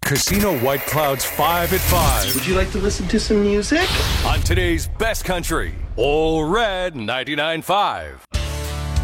Casino White Cloud's 5 at 5. Would you like to listen to some music? On today's best country, All Red 99.5.